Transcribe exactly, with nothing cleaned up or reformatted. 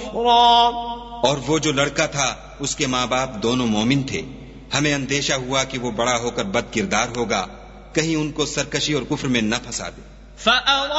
كفرا और वो जो लड़का था उसके माँ बाप दोनों मोमिन थे। हमें अंदेशा हुआ कि वो बड़ा होकर बद किरदार होगा, कहीं उनको सरकशी और कुफ्र में न फंसा दे।